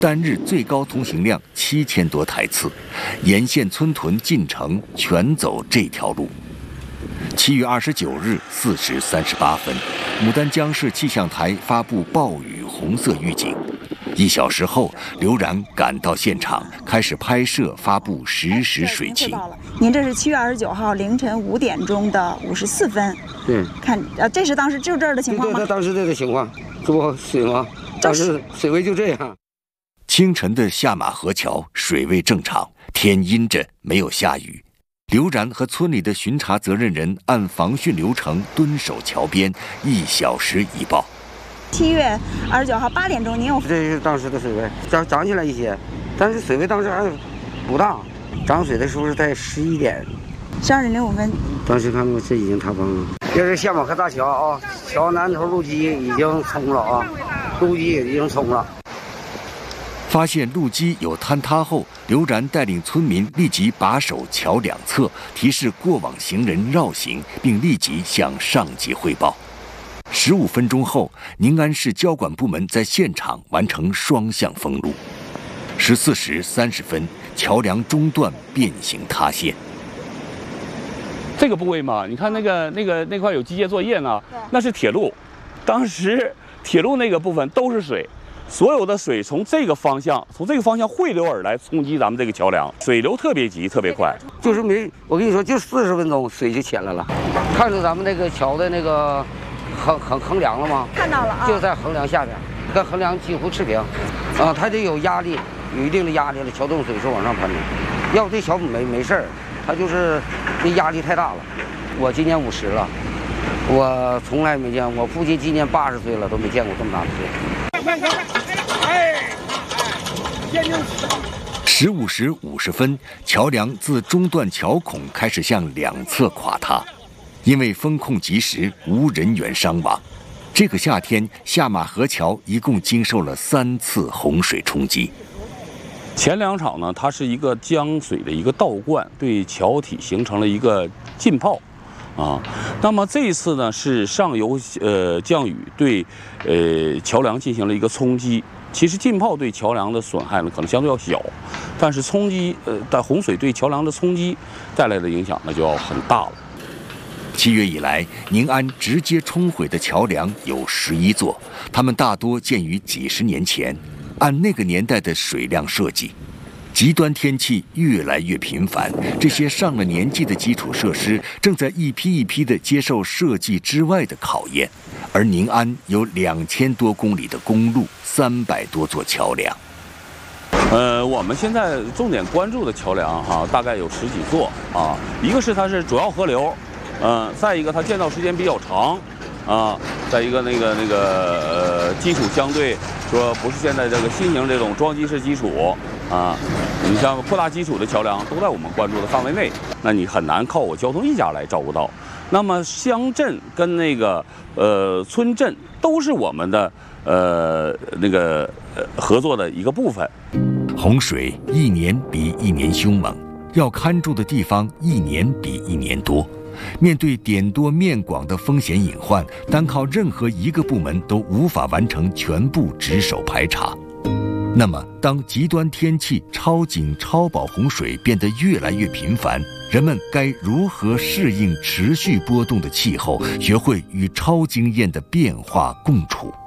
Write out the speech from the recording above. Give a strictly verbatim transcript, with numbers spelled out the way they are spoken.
单日最高通行量七千多台次，沿线村屯进城全走这条路。七月二十九日四时三十八分，牡丹江市气象台发布暴雨红色预警。一小时后，刘然赶到现场，开始拍摄发布实时水情。 您这是七月二十九号凌晨五点钟的五十四分。 对， 看，呃，这是当时就这儿的情况吗？ 对对，当时这个情况，这不水吗？当时水位就这样。 清晨的下马河桥水位正常，天阴着，没有下雨。刘然和村里的巡查责任人按防汛流程蹲守桥边，一小时一报。 七月二十九号八点钟，您有？ 这是当时的水位，涨涨起来一些，但是水位当时还不大，涨水的时候是在十一点， 十二点零五分。 当时看到这已经塌方了。这是下马河大桥啊，桥南头路基已经冲了啊，路基也已经冲了。 发现路基有坍塌后，刘然带领村民立即把守桥两侧，提示过往行人绕行，并立即向上级汇报。十五分钟后，宁安市交管部门在现场完成双向封路。十四时三十分，桥梁中段变形塌陷。 这个部位嘛，你看那个那个那块有机械作业呢，那是铁路，当时铁路那个部分都是水。所有的水从这个方向，从这个方向汇流而来，冲击咱们这个桥梁，水流特别急，特别快。 就是没，我跟你说，就四十分钟，水就起来了。看着咱们那个桥的那个横横横梁了吗？ 看到了啊， 就在横梁下边，跟横梁几乎持平。啊，它得有压力，有一定的压力了，桥洞水是往上喷的。要这桥没没事儿，它就是这压力太大了。我今年五十了，我从来没见，我父亲今年八十岁了，都没见过这么大的水。 十五时五十分，桥梁自中段桥孔开始向两侧垮塌，因为风控及时，无人员伤亡。这个夏天，下马河桥一共经受了三次洪水冲击。 前两场呢，它是一个江水的一个倒灌，对桥体形成了一个浸泡。啊，那么这一次呢是上游呃降雨对呃桥梁进行了一个冲击。其实浸泡对桥梁的损害呢可能相对要小，但是冲击呃但洪水对桥梁的冲击带来的影响那就要很大了。 七月以来，宁安直接冲毁的桥梁有十一座，它们大多建于几十年前，按那个年代的水量设计。极端天气越来越频繁，这些上了年纪的基础设施正在一批一批地接受设计之外的考验。而宁安有两千多公里的公路，三百多座桥梁。 呃，我们现在重点关注的桥梁哈，大概有十几座啊。一个是它是主要河流，嗯、呃，再一个它建造时间比较长，啊，再一个那个那个呃基础相对说不是现在这个新型这种装机式基础啊。你像扩大基础的桥梁都在我们关注的范围内，那你很难靠我交通一家来照顾到。那么乡镇跟那个呃村镇都是我们的呃那个呃合作的一个部分。 洪水一年比一年凶猛，要看住的地方一年比一年多。面对点多面广的风险隐患，单靠任何一个部门都无法完成全部值守排查。那么，当极端天气、超警、超保洪水变得越来越频繁，人们该如何适应持续波动的气候，学会与超经验的变化共处？